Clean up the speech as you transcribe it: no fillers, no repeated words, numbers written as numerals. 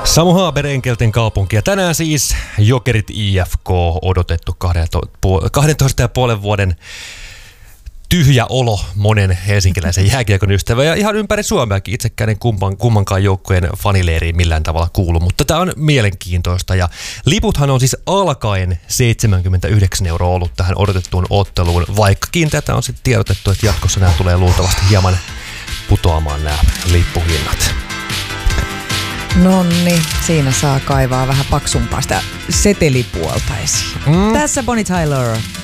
Samu Haber, Enkelten kaupunki. Ja tänään siis Jokerit IFK, odotettu 12,5 vuoden tyhjä olo monen helsinkiläisen jääkiekon ystävä ja ihan ympäri Suomeakin. Itsekään en kummankaan joukkueen fanileiriin millään tavalla kuulu, mutta tämä on mielenkiintoista. Ja liputhan on siis alkaen 79 € ollut tähän odotettuun otteluun, vaikkakin tätä on sitten tiedotettu, että jatkossa nämä tulee luultavasti hieman putoamaan nämä lippuhinnat. Nonni, siinä saa kaivaa vähän paksumpaa sitä setelipuolta esiin. Tässä Bonnie Tyler.